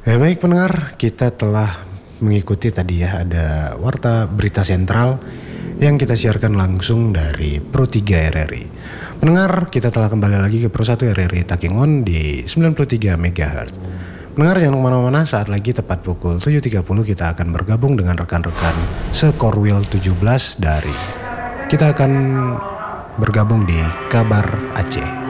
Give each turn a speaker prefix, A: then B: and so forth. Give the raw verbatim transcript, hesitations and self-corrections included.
A: Ya baik pendengar, kita telah mengikuti tadi ya ada Warta Berita Sentral yang kita siarkan langsung dari Pro tiga R R I. Pendengar, kita telah kembali lagi ke Pro satu R R I Takengon di sembilan puluh tiga megahertz. Pendengar jangan kemana-mana, saat lagi tepat pukul tujuh tiga puluh kita akan bergabung dengan rekan-rekan Sekorwil tujuh belas dari kita akan bergabung di Kabar Aceh.